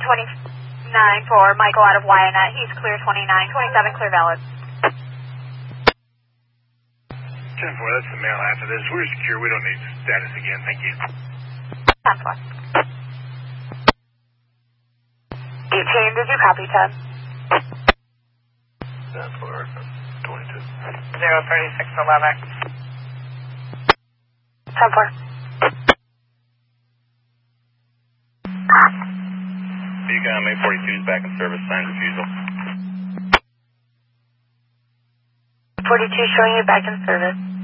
29 for Michael out of Wyandotte. He's clear 29, 27 clear valid. 10-4, that's the mail after this. We're secure. We don't need status again. Thank you. 10-4. 18, did you copy 10? 10-4, 22. 03611. 10-4. Beacon May 42 is back in service. Signed refusal. 42 showing you back in service.